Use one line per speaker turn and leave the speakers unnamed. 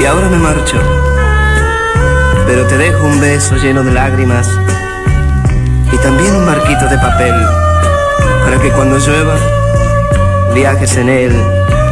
y ahora me marcho, pero te dejo un beso lleno de lágrimas y también un barquito de papel para que cuando llueva viajes en él